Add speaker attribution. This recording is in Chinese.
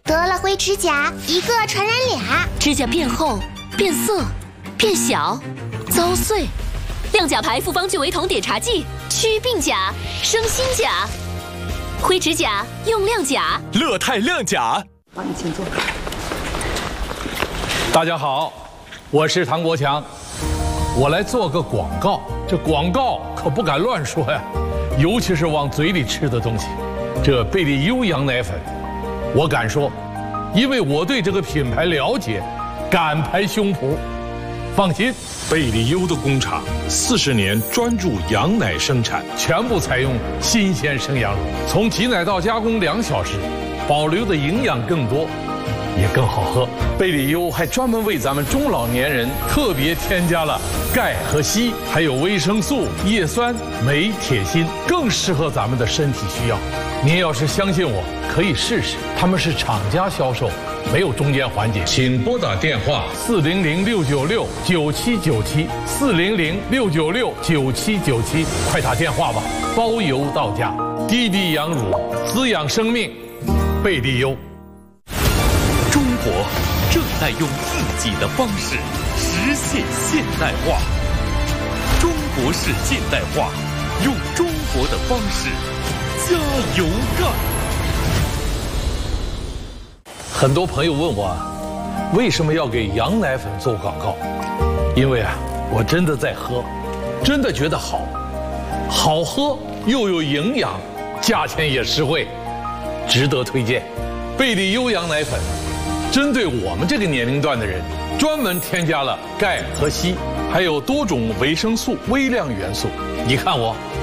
Speaker 1: 得了灰指甲，一个传染俩。
Speaker 2: 指甲变厚、变色、变小、遭碎。亮甲牌复方聚维酮碘茶剂，祛病甲，生新甲。灰指甲用亮甲，
Speaker 3: 乐泰亮甲。
Speaker 4: 帮你请坐。
Speaker 5: 大家好，我是唐国强，我来做个广告。这广告可不敢乱说呀，尤其是往嘴里吃的东西。这贝利优羊奶粉，我敢说，因为我对这个品牌了解，敢拍胸脯。放心，
Speaker 3: 贝利优的工厂40年专注羊奶生产，
Speaker 5: 全部采用新鲜生羊乳，从挤奶到加工2小时，保留的营养更多，也更好喝。贝利优还专门为咱们中老年人特别添加了钙和硒，还有维生素、叶酸、镁、铁、锌，更适合咱们的身体需要。您要是相信我，可以试试。他们是厂家销售，没有中间环节。请拨打电话400-696-9797，400-696-9797，快打电话吧，包邮到家。滴滴羊乳，滋养生命，贝利优。
Speaker 6: 中国正在用自己的方式实现现代化，中国式现代化，用中国的方式加油干！
Speaker 5: 很多朋友问我，为什么要给羊奶粉做广告？因为我真的在喝，真的觉得好，好喝又有营养，价钱也实惠，值得推荐。贝利优羊奶粉，针对我们这个年龄段的人，专门添加了钙和硒，还有多种维生素、微量元素。你看我